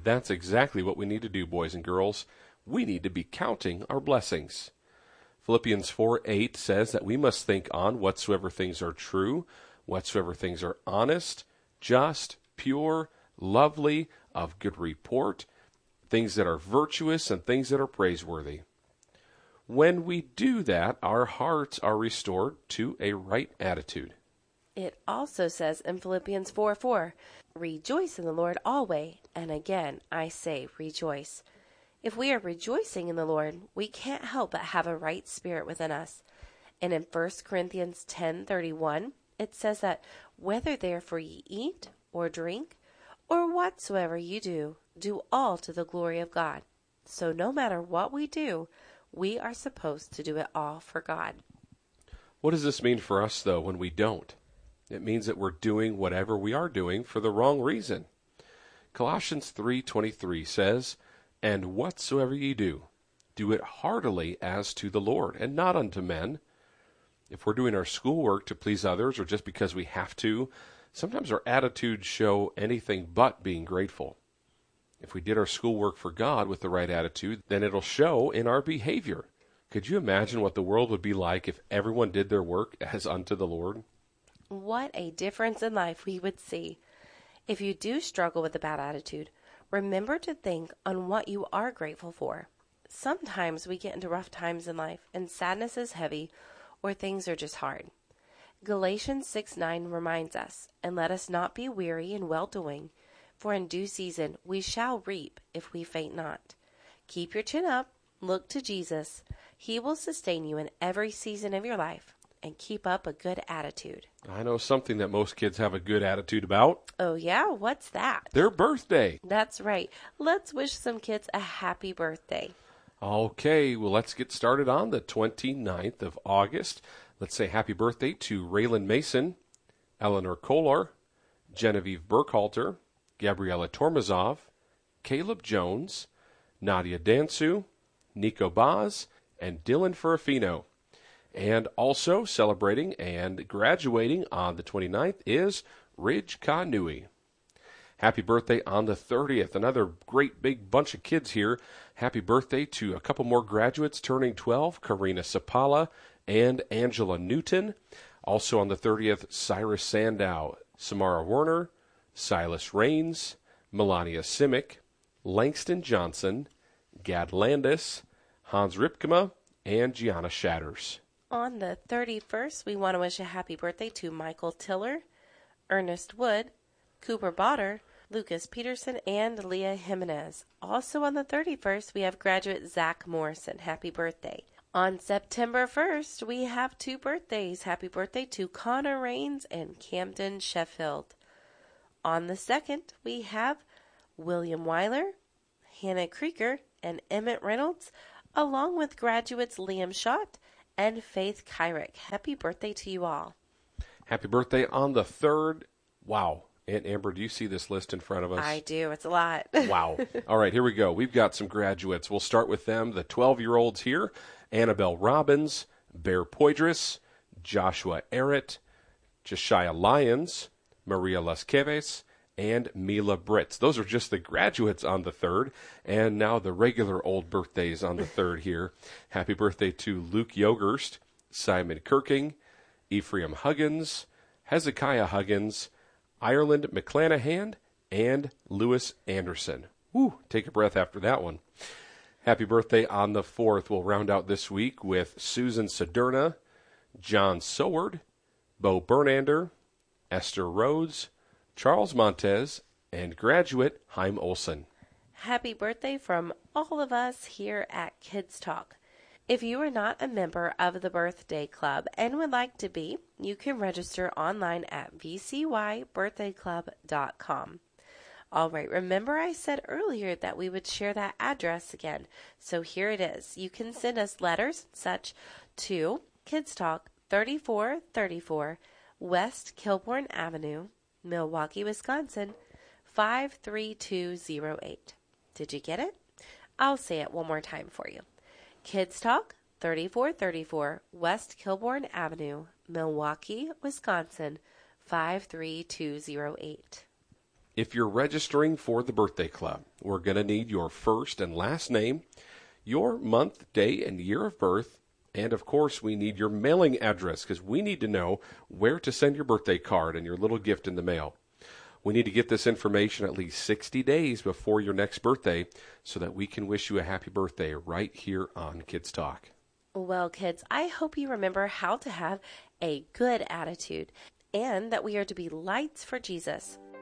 And that's exactly what we need to do, boys and girls. We need to be counting our blessings. Philippians 4:8 says that we must think on whatsoever things are true, whatsoever things are honest, just, pure, lovely, of good report, things that are virtuous and things that are praiseworthy. When we do that, our hearts are restored to a right attitude. It also says in Philippians 4:4, rejoice in the Lord always, and again I say rejoice. If we are rejoicing in the Lord, we can't help but have a right spirit within us. And in 1 Corinthians 10:31, it says that whether therefore ye eat or drink, or whatsoever you do, do all to the glory of God. So no matter what we do, we are supposed to do it all for God. What does this mean for us, though, when we don't? It means that we're doing whatever we are doing for the wrong reason. Colossians 3:23 says, and whatsoever ye do, do it heartily as to the Lord, and not unto men. If we're doing our schoolwork to please others or just because we have to, sometimes our attitudes show anything but being grateful. If we did our schoolwork for God with the right attitude, then it'll show in our behavior. Could you imagine what the world would be like if everyone did their work as unto the Lord? What a difference in life we would see. If you do struggle with a bad attitude, remember to think on what you are grateful for. Sometimes we get into rough times in life and sadness is heavy or things are just hard. Galatians 6:9 reminds us, and let us not be weary in well-doing, for in due season we shall reap if we faint not. Keep your chin up, look to Jesus. He will sustain you in every season of your life, and keep up a good attitude. I know something that most kids have a good attitude about. Oh yeah? What's that? Their birthday. That's right. Let's wish some kids a happy birthday. Okay, well, let's get started on the 29th of August. Let's say happy birthday to Raylan Mason, Eleanor Kolar, Genevieve Burkhalter, Gabriella Tormazov, Caleb Jones, Nadia Dansu, Nico Baz, and Dylan Ferrafino. And also celebrating and graduating on the 29th is Ridge Kanui. Happy birthday on the 30th. Another great big bunch of kids here. Happy birthday to a couple more graduates turning 12, Karina Sapala and Angela Newton. Also on the 30th, Cyrus Sandow, Samara Werner, Silas Rains, Melania Simic, Langston Johnson, Gad Landis, Hans Ripkema, and Gianna Shatters. On the 31st, we want to wish a happy birthday to Michael Tiller, Ernest Wood, Cooper Botter, Lucas Peterson, and Leah Jimenez. Also on the 31st, we have graduate Zach Morrison. Happy birthday. On September 1st, we have two birthdays. Happy birthday to Connor Rains and Camden Sheffield. On the 2nd, we have William Weiler, Hannah Krieger, and Emmett Reynolds, along with graduates Liam Schott and Faith Kyrick. Happy birthday to you all. Happy birthday on the 3rd. Wow. Aunt Amber, do you see this list in front of us? I do. It's a lot. Wow. All right, here we go. We've got some graduates. We'll start with them. The 12-year-olds here, Annabelle Robbins, Bear Poydras, Joshua Arrett, Josiah Lyons, Maria Lasqueves, and Mila Britz. Those are just the graduates on the 3rd, and now the regular old birthdays on the 3rd here. Happy birthday to Luke Yogerst, Simon Kirking, Ephraim Huggins, Hezekiah Huggins, Ireland McClanahan, and Lewis Anderson. Whew, take a breath after that one. Happy birthday on the 4th. We'll round out this week with Susan Soderna, John Soward, Bo Bernander, Esther Rhodes, Charles Montez, and graduate Haim Olson. Happy birthday from all of us here at Kids Talk. If you are not a member of the Birthday Club and would like to be, you can register online at vcybirthdayclub.com. All right, remember I said earlier that we would share that address again. So here it is. You can send us letters such to Kids Talk 3434 West Kilbourne Avenue, Milwaukee, Wisconsin, 53208. Did you get it? I'll say it one more time for you. Kids Talk, 3434 West Kilbourne Avenue, Milwaukee, Wisconsin, 53208. If you're registering for the birthday club, we're going to need your first and last name, your month, day, and year of birth, and of course we need your mailing address because we need to know where to send your birthday card and your little gift in the mail. We need to get this information at least 60 days before your next birthday so that we can wish you a happy birthday right here on Kids Talk. Well, kids, I hope you remember how to have a good attitude and that we are to be lights for Jesus.